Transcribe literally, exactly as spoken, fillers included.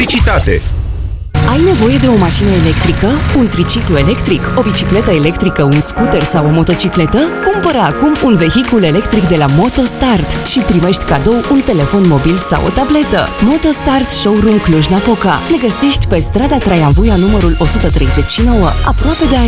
Publicitate. Ai nevoie de o mașină electrică, un triciclu electric, o bicicletă electrică, un scooter sau o motocicletă? Cumpără acum un vehicul electric de la MotoStart și primești cadou un telefon mobil sau o tabletă. MotoStart Showroom Cluj-Napoca. Ne găsești pe strada Traian Vuia numărul o sută treizeci și nouă, aproape de